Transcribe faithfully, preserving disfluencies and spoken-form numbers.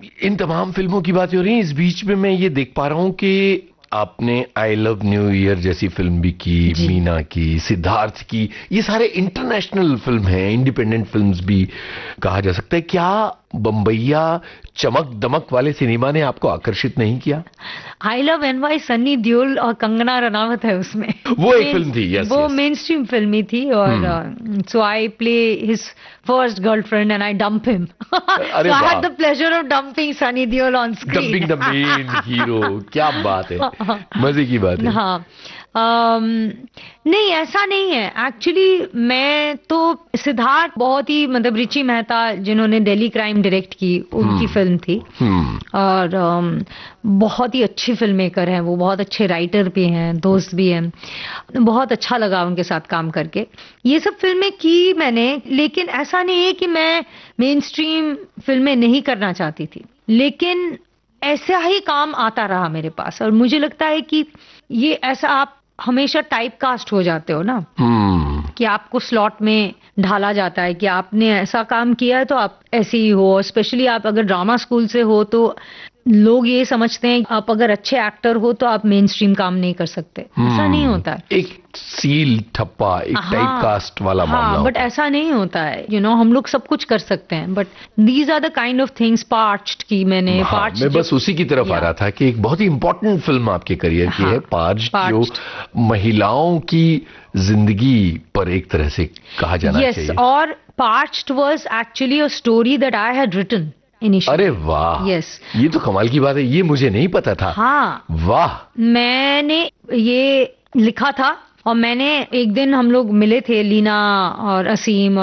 इन तमाम फिल्मों की बातें हो रही हैं, इस बीच में मैं ये देख पा रहा हूं कि आपने आई लव न्यू ईयर जैसी फिल्म भी की, मीना की, सिद्धार्थ की, ये सारे इंटरनेशनल फिल्म हैं, इंडिपेंडेंट फिल्म्स भी कहा जा सकता है। क्या बम्बैया चमक दमक वाले सिनेमा ने आपको आकर्षित नहीं किया? I love NY Sunny Deol और कंगना रनावत है उसमें। वो एक फिल्म थी, यस, वो मेन स्ट्रीम फिल्म थी, और सो I play his first girlfriend and I dump him. अरे I had the pleasure of dumping Sunny Deol on screen. Dumping the main hero, क्या बात है, मजे की बात है। हाँ, Um, नहीं ऐसा नहीं है एक्चुअली। मैं तो सिद्धार्थ बहुत ही मतलब रिची मेहता जिन्होंने दिल्ली क्राइम डायरेक्ट की, उनकी फिल्म थी, और um, बहुत ही अच्छी फिल्म मेकर हैं वो, बहुत अच्छे राइटर भी हैं, दोस्त भी हैं, बहुत अच्छा लगा उनके साथ काम करके। ये सब फिल्में की मैंने, लेकिन ऐसा नहीं है कि मैं मेन स्ट्रीम फिल्में नहीं करना चाहती थी, लेकिन ऐसा ही काम आता रहा मेरे पास, और मुझे लगता है कि ये ऐसा आप हमेशा टाइप कास्ट हो जाते हो ना, hmm. कि आपको स्लॉट में ढाला जाता है कि आपने ऐसा काम किया है तो आप ऐसे ही हो। स्पेशली आप अगर ड्रामा स्कूल से हो तो लोग ये समझते हैं आप अगर अच्छे एक्टर हो तो आप मेन स्ट्रीम काम नहीं कर सकते। hmm. ऐसा नहीं होता है। एक सील ठप्पा, एक हाँ, टाइप कास्ट वाला हाँ, मामला, बट ऐसा नहीं होता है। यू you नो know, हम लोग सब कुछ कर सकते हैं, but these are the kind of things. Parched की मैंने, हाँ, पार्च्ड मैं बस उसी की तरफ आ रहा था कि एक बहुत ही इंपॉर्टेंट फिल्म आपके करियर की हाँ, है पार्च्ड, जो महिलाओं की जिंदगी पर एक तरह से कहा जाना yes, चाहिए। और parched was actually a story that I had written initially. अरे वाह, यस, ये तो कमाल की बात है, ये मुझे नहीं पता था। हाँ, वाह, मैंने ये लिखा था, और मैंने एक दिन हम लोग मिले थे, लीना और असीम